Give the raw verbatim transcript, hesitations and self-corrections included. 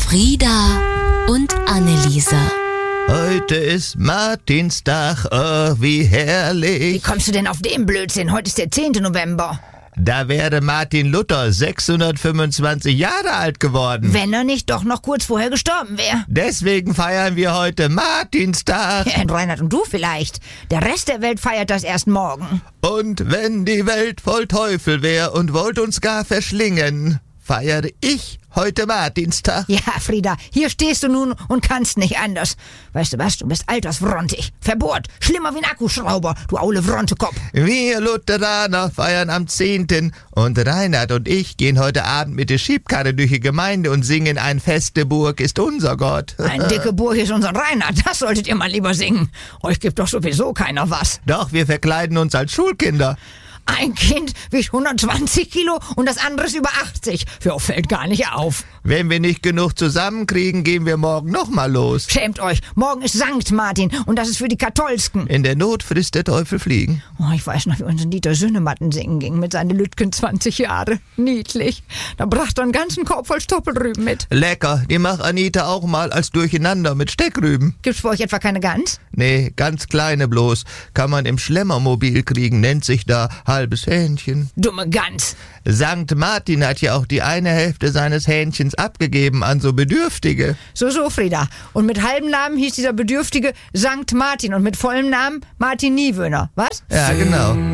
Frieda und Anneliese. Heute ist Martinstag, oh, wie herrlich. Wie kommst du denn auf den Blödsinn? Heute ist der zehnte November. Da wäre Martin Luther sechshundertfünfundzwanzig Jahre alt geworden. Wenn er nicht doch noch kurz vorher gestorben wäre. Deswegen feiern wir heute Martinstag. Ja, Reinhard und du vielleicht. Der Rest der Welt feiert das erst morgen. Und wenn die Welt voll Teufel wär und wollt uns gar verschlingen, feiere ich heute Martinstag. Ja, Frieda, hier stehst du nun und kannst nicht anders. Weißt du was, du bist altersfrontig, verbohrt, schlimmer wie ein Akkuschrauber, du aule Frontekopf. Wir Lutheraner feiern am zehnten und Reinhard und ich gehen heute Abend mit der Schiebkarre durch die Gemeinde und singen Ein feste Burg ist unser Gott. Eine dicke Burg ist unser Reinhard, das solltet ihr mal lieber singen. Euch gibt doch sowieso keiner was. Doch, wir verkleiden uns als Schulkinder. Ein Kind wiegt hundertzwanzig Kilo und das andere ist über achtzig. Für euch fällt gar nicht auf. Wenn wir nicht genug zusammenkriegen, gehen wir morgen nochmal los. Schämt euch, morgen ist Sankt Martin und das ist für die Katholsken. In der Not frisst der Teufel Fliegen. Oh, ich weiß noch, wie unser Dieter Sünematten singen ging mit seinen Lütgen zwanzig Jahre. Niedlich. Da brachte er einen ganzen Korb voll Stoppelrüben mit. Lecker, die macht Anita auch mal als Durcheinander mit Steckrüben. Gibt's bei euch etwa keine Gans? Nee, ganz kleine bloß. Kann man im Schlemmermobil kriegen, nennt sich da halbes Hähnchen. Dumme Gans. Sankt Martin hat ja auch die eine Hälfte seines Hähnchens abgegeben an so Bedürftige. So, so, Frieda. Und mit halbem Namen hieß dieser Bedürftige Sankt Martin und mit vollem Namen Martin Niewöhner. Was? Ja, genau.